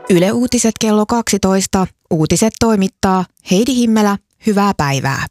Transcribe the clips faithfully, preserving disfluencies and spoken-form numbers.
Yle Uutiset kello kaksitoista. Uutiset toimittaa Heidi Himmelä. Hyvää päivää.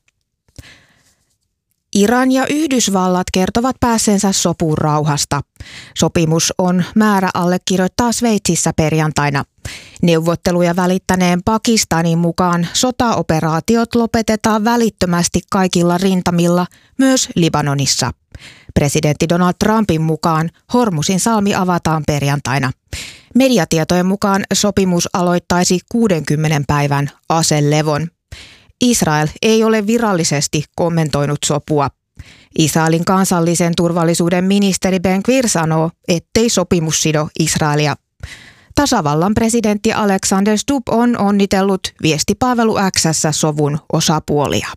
Iran ja Yhdysvallat kertovat päässeensä sopuun rauhasta. Sopimus on määrä allekirjoittaa Sveitsissä perjantaina. Neuvotteluja välittäneen Pakistanin mukaan sotaoperaatiot lopetetaan välittömästi kaikilla rintamilla, myös Libanonissa. Presidentti Donald Trumpin mukaan Hormusin salmi avataan perjantaina. Mediatietojen mukaan sopimus aloittaisi kuudenkymmenen päivän aselevon. Israel ei ole virallisesti kommentoinut sopua. Israelin kansallisen turvallisuuden ministeri Ben Gvir sanoo, ettei sopimus sido Israelia. Tasavallan presidentti Alexander Stubb on onnitellut viestipalvelu X:ssä sovun osapuolia.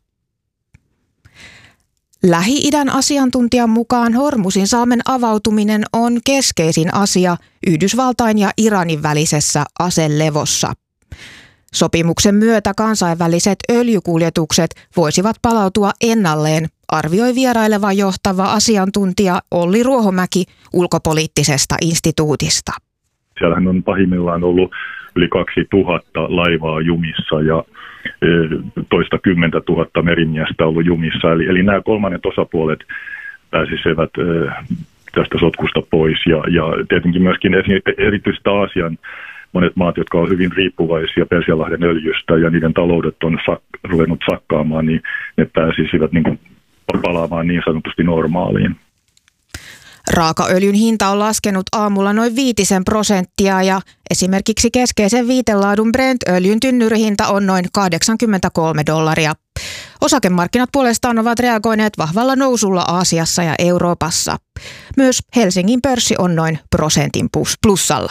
Lähi-idän asiantuntijan mukaan Hormusin salmen avautuminen on keskeisin asia Yhdysvaltain ja Iranin välisessä aselevossa. Sopimuksen myötä kansainväliset öljykuljetukset voisivat palautua ennalleen, arvioi vieraileva johtava asiantuntija Olli Ruohomäki ulkopoliittisesta instituutista. Siellähän on pahimmillaan ollut yli kaksituhatta laivaa jumissa ja toista kymmentä tuhatta merimiestä ollut jumissa. Eli, eli nämä kolmannet osapuolet pääsisivät tästä sotkusta pois. Ja, ja tietenkin myöskin erityisesti Aasian monet maat, jotka ovat hyvin riippuvaisia Persianlahden öljystä ja niiden taloudet on sak- ruvennut sakkaamaan, niin ne pääsisivät niin kuin palaamaan niin sanotusti normaaliin. Raakaöljyn hinta on laskenut aamulla noin viitisen prosenttia ja esimerkiksi keskeisen viitelaadun Brent-öljyn tynnyrihinta on noin kahdeksankymmentäkolme dollaria. Osakemarkkinat puolestaan ovat reagoineet vahvalla nousulla Aasiassa ja Euroopassa. Myös Helsingin pörssi on noin prosentin plussalla.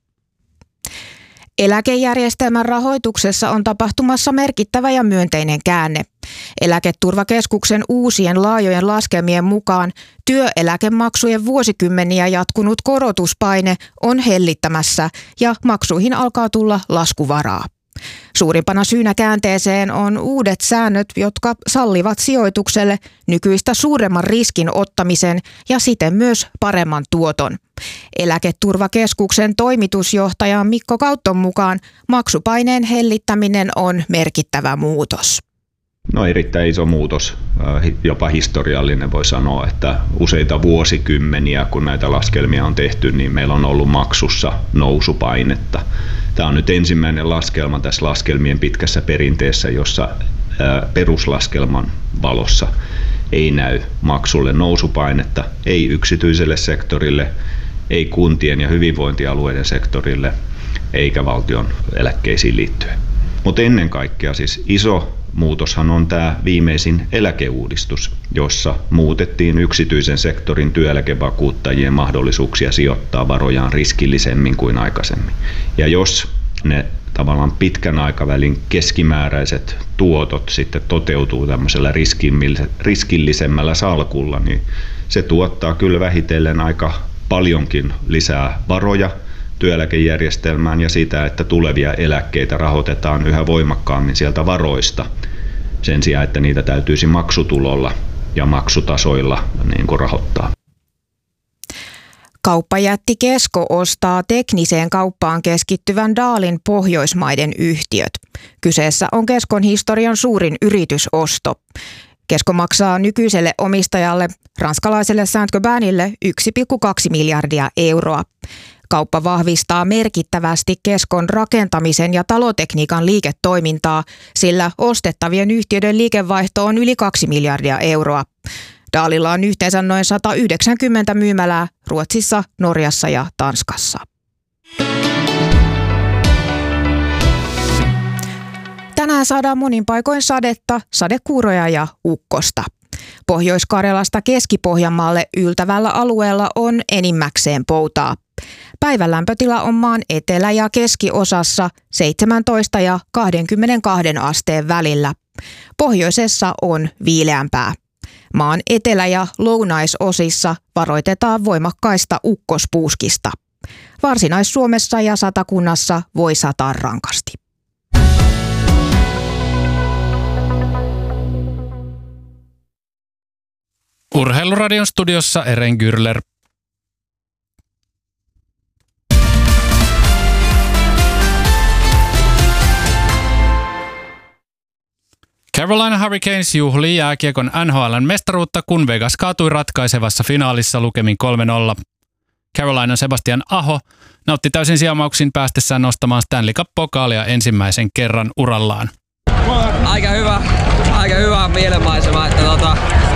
Eläkejärjestelmän rahoituksessa on tapahtumassa merkittävä ja myönteinen käänne. Eläketurvakeskuksen uusien laajojen laskelmien mukaan työeläkemaksujen vuosikymmeniä jatkunut korotuspaine on hellittämässä ja maksuihin alkaa tulla laskuvaraa. Suurimpana syynä käänteeseen on uudet säännöt, jotka sallivat sijoitukselle nykyistä suuremman riskin ottamisen ja siten myös paremman tuoton. Eläketurvakeskuksen toimitusjohtaja Mikko Kautton mukaan maksupaineen hellittäminen on merkittävä muutos. No erittäin iso muutos, jopa historiallinen voi sanoa, että useita vuosikymmeniä kun näitä laskelmia on tehty, niin meillä on ollut maksussa nousupainetta. Tämä on nyt ensimmäinen laskelma tässä laskelmien pitkässä perinteessä, jossa peruslaskelman valossa ei näy maksulle nousupainetta, ei yksityiselle sektorille, ei kuntien ja hyvinvointialueiden sektorille eikä valtion eläkkeisiin liittyen. Mutta ennen kaikkea siis iso muutoshan on tämä viimeisin eläkeuudistus, jossa muutettiin yksityisen sektorin työeläkevakuuttajien mahdollisuuksia sijoittaa varojaan riskillisemmin kuin aikaisemmin. Ja jos ne tavallaan pitkän aikavälin keskimääräiset tuotot sitten toteutuu tämmöisellä riskillisemmällä salkulla, niin se tuottaa kyllä vähitellen aika paljonkin lisää varoja työeläkejärjestelmään ja sitä, että tulevia eläkkeitä rahoitetaan yhä voimakkaammin sieltä varoista sen sijaan, että niitä täytyisi maksutulolla ja maksutasoilla niin kuin rahoittaa. Kauppajätti Kesko ostaa tekniseen kauppaan keskittyvän Daalin Pohjoismaiden yhtiöt. Kyseessä on Keskon historian suurin yritysosto. Kesko maksaa nykyiselle omistajalle, ranskalaiselle Saint-Gobainille, yksi pilkku kaksi miljardia euroa. Kauppa vahvistaa merkittävästi Keskon rakentamisen ja talotekniikan liiketoimintaa, sillä ostettavien yhtiöiden liikevaihto on yli kaksi miljardia euroa. Daalilla on yhteensä noin sata yhdeksänkymmentä myymälää Ruotsissa, Norjassa ja Tanskassa. Tänään saadaan monin paikoin sadetta, sadekuuroja ja ukkosta. Pohjois-Karjalasta Keski-Pohjanmaalle yltävällä alueella on enimmäkseen poutaa. Päivän lämpötila on maan etelä- ja keskiosassa seitsemäntoista ja kaksikymmentäkaksi asteen välillä. Pohjoisessa on viileämpää. Maan etelä- ja lounaisosissa varoitetaan voimakkaista ukkospuuskista. Varsinais-Suomessa ja Satakunnassa voi sataa rankasti. Urheiluradion studiossa Eren Gürler. Carolina Hurricanes juhlii jääkiekon N H L:n mestaruutta, kun Vegas kaatui ratkaisevassa finaalissa lukemin kolme nolla. Carolinan Sebastian Aho nautti täysin sijamauksin päästessään nostamaan Stanley Cup-pokaalia ensimmäisen kerran urallaan. Aika hyvä, aika hyvä mielenmaisema, että tota,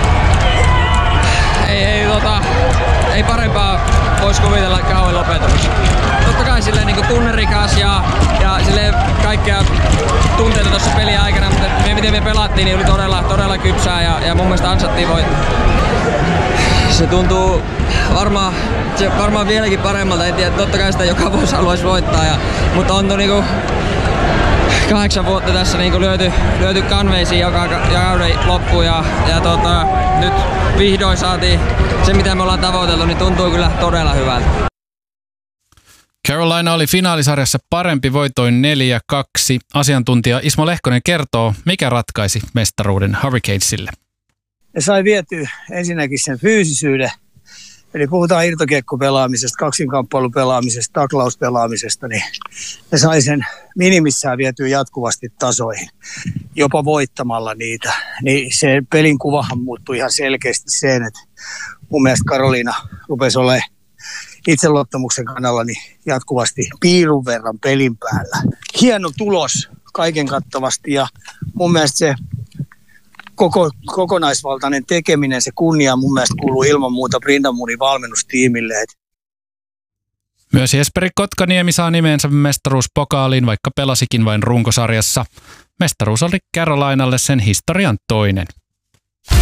ei, ei, tota, ei parempaa voisi kuvitella kauan lopetusta. Totta kai silleen niin kuin tunnerikas ja, ja silleen kaikkea tunteita tuossa pelin aikana, mutta me, miten me pelattiin, niin oli todella, todella kypsää ja, ja mun mielestä ansattiin voittaa. Se tuntuu varmaan, se varmaan vieläkin paremmalta, en tiedä, totta kai sitä joka vuosi haluaisi voittaa, ja, mutta on niinku kahdeksan vuotta tässä niinku lyöty, lyöty kanveisiin joka kauden loppuun ja, ja tota, nyt vihdoin saatiin se mitä me ollaan tavoiteltu, niin tuntuu kyllä todella hyvältä. Carolina oli finaalisarjassa parempi voitoin neljä kaksi. Asiantuntija Ismo Lehkonen kertoo, mikä ratkaisi mestaruuden Hurricanesille. Ne sai vietyä ensinnäkin sen fyysisyyden, eli puhutaan irtokiekkopelaamisesta, kaksinkamppailupelaamisesta, taklauspelaamisesta, niin ne sai sen minimissään vietyä jatkuvasti tasoihin, jopa voittamalla niitä. Niin se pelin kuvahan muuttui ihan selkeästi sen, että mun mielestä Carolina rupesi olemaan itseluottamuksen kannalla niin jatkuvasti piirun verran pelin päällä. Hieno tulos kaiken kattavasti ja mun mielestä se Koko, kokonaisvaltainen tekeminen, se kunnia mun mielestä kuuluu ilman muuta Brindamunin valmennustiimille. Myös Jesperi Kotkaniemi saa nimensä mestaruuspokaaliin, vaikka pelasikin vain runkosarjassa. Mestaruus oli Carolinalle sen historian toinen.